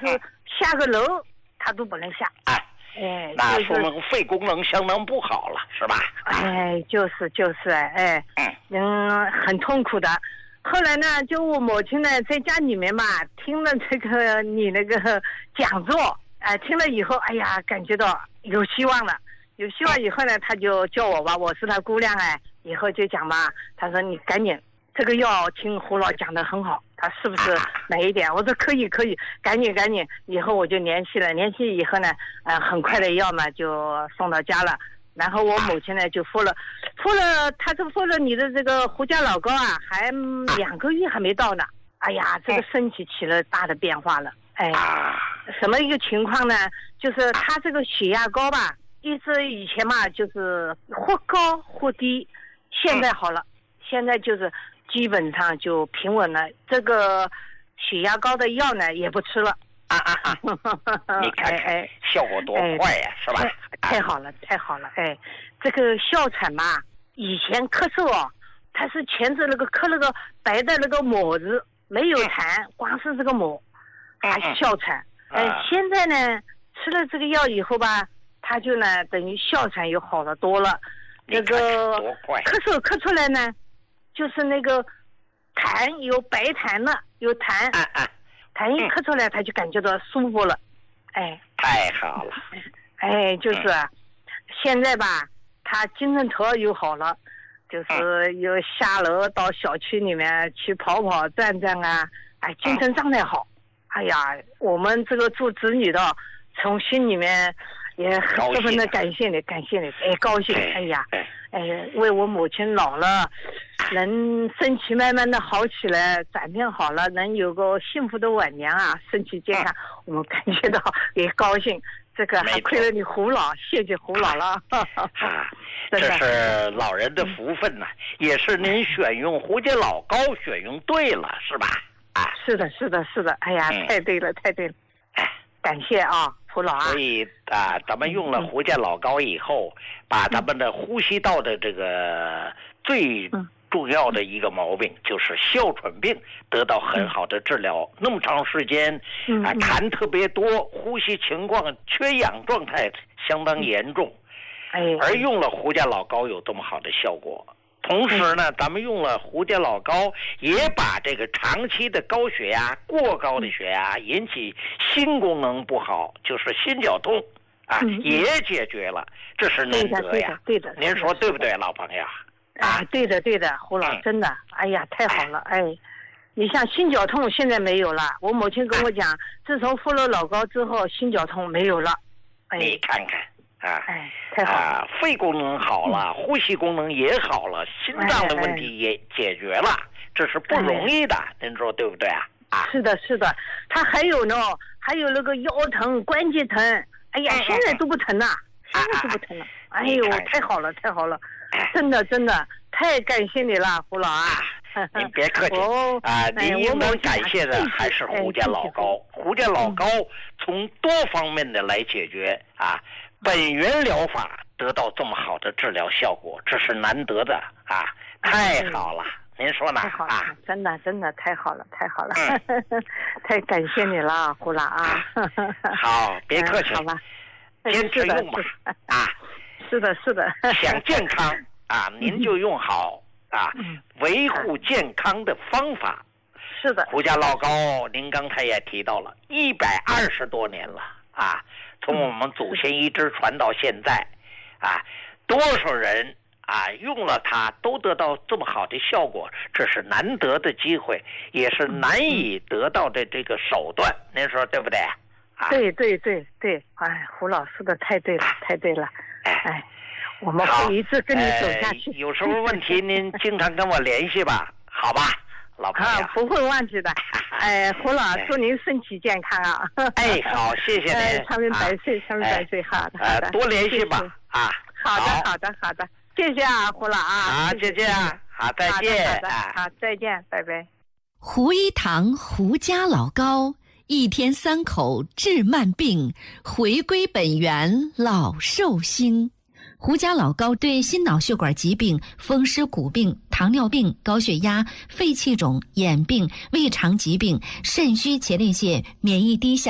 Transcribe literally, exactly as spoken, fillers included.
是下个楼他都不能下。 哎， 哎， 那就是说明肺功能相当不好了，是吧？ 哎，就是就是哎， 嗯嗯，很痛苦的。后来呢，就我母亲呢，在家里面嘛，听了这个你那个讲座，哎、呃，听了以后，哎呀，感觉到有希望了。有希望以后呢，他就叫我吧，我是他姑娘哎，以后就讲吧，他说你赶紧这个药听胡老讲得很好，他是不是哪一点？我说可以可以，赶紧赶紧，以后我就联系了，联系以后呢，呃，很快的药嘛就送到家了。然后我母亲呢就敷了，敷了，她这敷了你的这个胡家老膏啊，还两个月还没到呢。哎呀，这个身体起了大的变化了。哎，什么一个情况呢？就是她这个血压高吧，一直以前嘛就是或高或低，现在好了，现在就是基本上就平稳了。这个血压高的药呢也不吃了。 啊啊啊！你看看，哎、效果多快呀、啊，是吧？ 太好了，太好了！哎，这个哮喘嘛，以前咳嗽哦，它是前置那个咳那个白的那个沫子，没有痰，光是这个沫，还是哮喘。哎、呃，现在呢，吃了这个药以后吧，它就呢等于哮喘又好了多了。那个咳嗽咳出来呢，就是那个痰有白痰了，有痰。 啊啊痰一咳出来，他就感觉到舒服了，哎， 太好了， 哎，就是、嗯、现在吧，他精神头又好了，就是有下楼到小区里面去跑跑转转啊，哎，精神状态好，哎呀，我们这个做子女的，从心里面也十分的感谢你，感谢你，哎，高兴，哎呀，哎，为我母亲老了。能身体慢慢的好起来，转变好了，能有个幸福的晚年啊，身体健康，我们感觉到也高兴。这个还亏了你胡老，谢谢胡老了。 啊，这是老人的福分呐、啊，也是您选用胡家老膏选用对了，是吧？啊， 是的，是的，是的。哎呀，嗯、太对了，太对了。感谢啊，胡老啊。 所以啊，咱们用了胡家老膏以后，嗯、把咱们的呼吸道的这个最。嗯重要的一个毛病就是哮喘病得到很好的治疗，嗯、那么长时间啊，痰特别多，呼吸情况缺氧状态相当严重， 哎， 而用了胡家老膏有这么好的效果。同时呢，咱们用了胡家老膏，也把这个长期的高血压、过高的血压引起心功能不好，就是心绞痛啊， 嗯、 也解决了，这是难得呀。 对的，对的， 您说对不对，老朋友？ 啊，对的对的，胡老真的，哎呀，太好了，哎，你像心绞痛现在没有了，我母亲跟我讲，自从敷了老膏之后，心绞痛没有了，哎， 你看看啊， 哎，太好了， 啊，肺功能好了，呼吸功能也好了，心脏的问题也解决了，这是不容易的，您说对不对啊？啊， 是的，是的，他还有呢，还有那个腰疼、关节疼，哎呀，现在都不疼了，现在都不疼了，哎呦，太好了，太好了。真的真的太感谢你了，胡老啊！ 您别客气啊，您应当感谢的还是胡家老膏。胡家老膏从多方面的来解决啊，本源疗法得到这么好的治疗效果，这是难得的啊，太好了！您说呢？啊， 真的真的太好了，太好了，太感谢你了，胡老啊！ 好，别客气， 好吧， 坚持用吧啊。 是的，是的。 想健康啊，您就用好啊，维护健康的方法。 是的。 胡家老膏，您刚才也提到了，一百二十多年了啊，从我们祖先一直传到现在，啊，多少人啊用了它都得到这么好的效果，这是难得的机会，也是难以得到的这个手段，您说对不对？啊， 对对对对，哎，胡老师的太对了，太对了。哎，我们会一直跟你走下去。 呃、有什么问题您经常跟我联系吧，好吧，老朋友。 啊，不会忘记的。哎，胡老，祝您身体健康啊！ 哎，好，谢谢您。 哎，长命百岁，长命百岁，好的，好的。 多联系吧，啊。 好的，好的，好的，谢谢啊，胡老啊。 好，谢谢啊，好，再见。 好的，好，再见，拜拜。 胡一堂胡家老膏。一天三口治慢病，回归本源老寿星。胡家老膏对心脑血管疾病、风湿骨病、糖尿病、高血压、肺气肿、眼病、胃肠疾病、肾虚前列腺、免疫低下